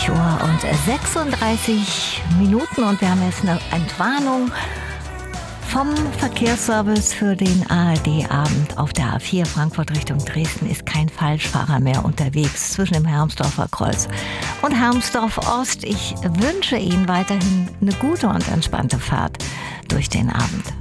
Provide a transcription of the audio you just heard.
Uhr und 36 Minuten und wir haben jetzt eine Entwarnung vom Verkehrsservice für den ARD-Abend. Auf der A4 Frankfurt Richtung Dresden ist kein Falschfahrer mehr unterwegs zwischen dem Hermsdorfer Kreuz und Hermsdorf Ost. Ich wünsche Ihnen weiterhin eine gute und entspannte Fahrt durch den Abend.